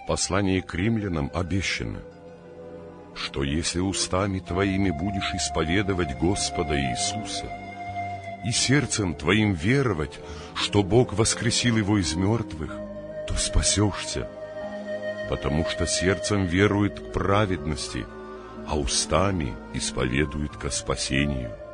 В послании к римлянам обещано, что если устами твоими будешь исповедовать Господа Иисуса и сердцем твоим веровать, что Бог воскресил Его из мертвых, то спасешься, потому что сердцем верует к праведности, а устами исповедует ко спасению.